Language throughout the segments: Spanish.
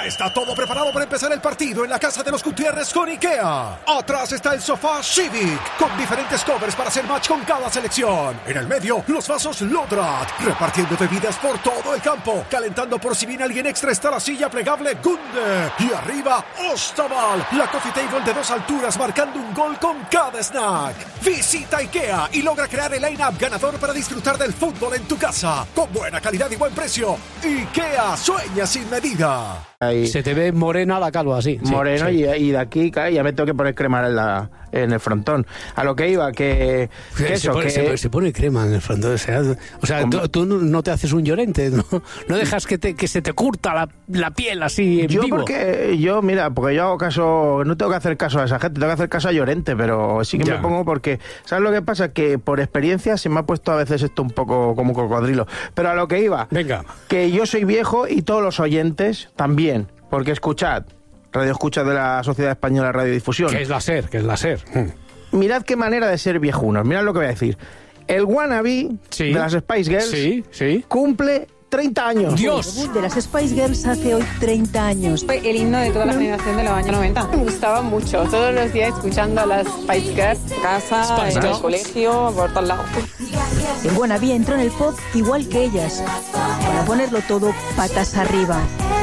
Ya está todo preparado para empezar el partido en la casa de los Gutiérrez con IKEA. Atrás está el sofá Civic, con diferentes covers para hacer match con cada selección. En el medio, los vasos Lodrat, repartiendo bebidas por todo el campo. Calentando por si viene alguien extra está la silla plegable Gunde. Y arriba, Ostaval, la coffee table de 2 alturas marcando un gol con cada snack. Visita IKEA y logra crear el line-up ganador para disfrutar del fútbol en tu casa. Con buena calidad y buen precio. IKEA, sueña sin medida. Ahí. Se te ve morena la calva así. Moreno, sí. Y de aquí ya me tengo que poner crema en el frontón. A lo que iba, que se pone crema en el frontón. O sea, tú no te haces un llorente, no dejas que se te curta la piel así en vivo. Porque yo hago caso, no tengo que hacer caso a esa gente, tengo que hacer caso a Llorente, pero sí que me pongo porque, ¿sabes lo que pasa? Que por experiencia se me ha puesto a veces esto un poco como cocodrilo. Pero a lo que iba, venga, que yo soy viejo y todos los oyentes también. Porque escuchad, Radio Escucha de la Sociedad Española de Radiodifusión. Que es la SER. Mirad qué manera de ser viejunos, mirad lo que voy a decir. El wannabe de las Spice Girls cumple 30 años. ¡Dios! El debut de las Spice Girls hace hoy 30 años. Fue el himno de toda la generación de los años 90. Me gustaba mucho, todos los días escuchando a las Spice Girls, en casa, en el colegio, por todos lados. El wannabe entró en el pop igual que ellas, para ponerlo todo patas arriba.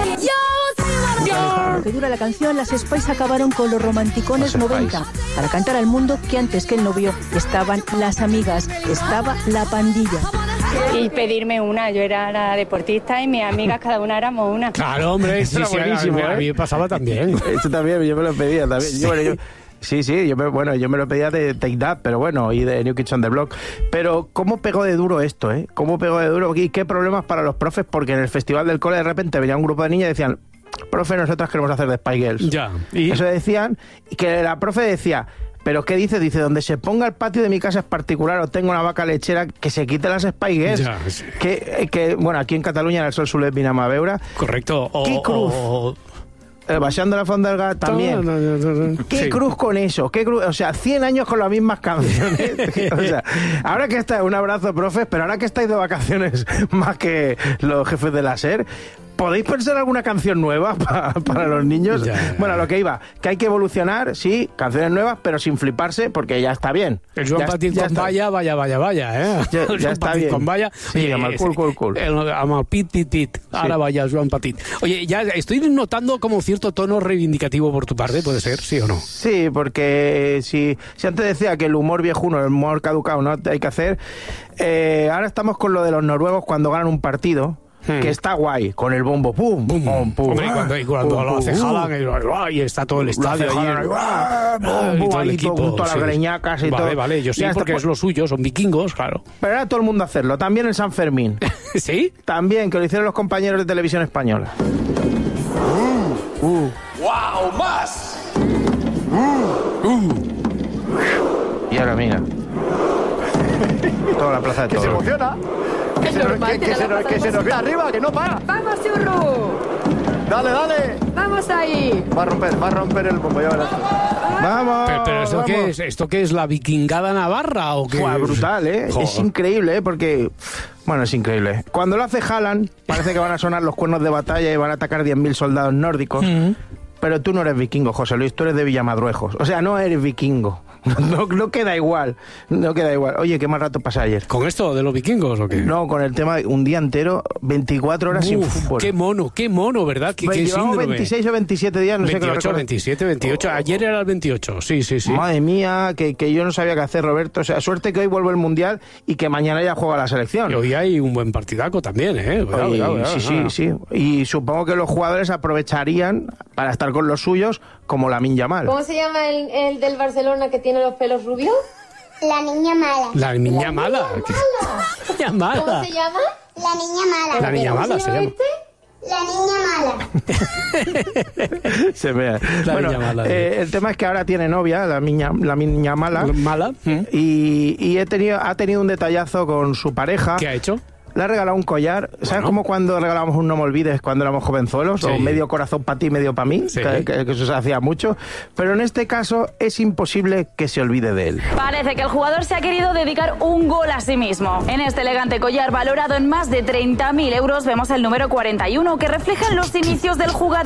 Lo que dura la canción, las Spice acabaron con los romanticones 90 para cantar al mundo que antes que el novio estaban las amigas, estaba la pandilla. Y pedirme una, yo era la deportista y mis amigas cada una éramos una. Claro, hombre, sí, buenísimo, a mí me pasaba también. Esto también, yo me lo pedía también. Yo me lo pedía de Take That, pero bueno, y de New Kids on the Block. Pero ¿cómo pegó de duro esto, eh? ¿Cómo pegó de duro? ¿Y qué problemas para los profes? Porque en el festival del cole de repente venía un grupo de niñas y decían, profe, nosotras queremos hacer de Spice Girls. Ya. ¿Y? Eso decían, y que la profe decía, ¿pero qué dice? Dice, donde se ponga el patio de mi casa es particular o tengo una vaca lechera, que se quite las Spice Girls. Ya, sí. Que bueno, aquí en Cataluña en el sol suele venir a Veure. Correcto. ¿Qué cruz? Baixando la Font del Gat también. ¿Qué cruz con eso? ¿Qué cruz? O sea, 100 años con las mismas canciones. O sea, ahora que estáis, un abrazo, profes, pero ahora que estáis de vacaciones más que los jefes de la SER, ¿podéis pensar alguna canción nueva para los niños? Bueno, a lo que iba, que hay que evolucionar, sí, canciones nuevas, pero sin fliparse, porque ya está bien. El Joan Petit con vaya, ¿eh? Ya está bien. Con vaya. Sí, amb el cool. Amb el pit. Ahora vaya, Joan Petit. Oye, ya estoy notando como cierto tono reivindicativo por tu parte, ¿puede ser? ¿Sí o no? Sí, porque si antes decía que el humor viejuno, el humor caducado no hay que hacer, ahora estamos con lo de los noruegos cuando ganan un partido. Que está guay, con el bombo, pum. Hombre, y cuando lo hace Haaland, y está todo el estadio ahí, todo el equipo, junto a las greñacas y todo. Vale, yo sí, porque es lo suyo, son vikingos, claro. Pero ahora todo el mundo hacerlo, también en San Fermín. ¿Sí? También, que lo hicieron los compañeros de Televisión Española. ¡Wow! ¡Más! Y ahora mira. Toda la plaza de Que se toros. emociona. Que se nos viene arriba, que no para. ¡Vamos, Churru! Dale. ¡Vamos ahí! Va a romper el bombo, ya verás. ¡Vamos! Pero ¿esto vamos. qué es? ¿Esto qué es, la vikingada navarra o qué? Fue brutal, ¿eh? Joder. Es increíble, ¿eh? Porque... Bueno, es increíble. Cuando lo hace Haaland, parece que van a sonar los cuernos de batalla y van a atacar 10.000 soldados nórdicos. Pero tú no eres vikingo, José Luis, tú eres de Villamadruejos. O sea, no eres vikingo. No queda igual. Oye, ¿qué más rato pasé ayer? ¿Con esto de los vikingos o qué? No, con el tema de un día entero, 24 horas sin fútbol. Qué mono, ¿verdad? ¿Qué llevamos síndrome? 26 o 27 días, no 28, sé qué. 27, 28. Ayer era el 28, sí. Madre mía, que yo no sabía qué hacer, Roberto. O sea, suerte que hoy vuelve el Mundial y que mañana ya juega la selección. Y hoy hay un buen partidaco también, ¿eh? Cuidado. Sí. Y supongo que los jugadores aprovecharían para estar con los suyos, como Lamine Yamal. ¿Cómo se llama el del Barcelona que tiene los pelos rubios? La niña mala. La niña mala. Niña mala. ¿Cómo se llama? La niña mala. La niña mala se llama. La niña mala. Se vea. Niña mala. El tema es que ahora tiene novia, la niña mala. ¿Mala? Y ha tenido un detallazo con su pareja. ¿Qué ha hecho? Le ha regalado un collar. ¿Sabes cómo cuando regalábamos un No me olvides cuando éramos jovenzuelos? Sí. O medio corazón para ti, medio para mí. Sí. Que eso se hacía mucho. Pero en este caso es imposible que se olvide de él. Parece que el jugador se ha querido dedicar un gol a sí mismo. En este elegante collar valorado en más de 30.000 euros vemos el número 41 que refleja los inicios del jugador.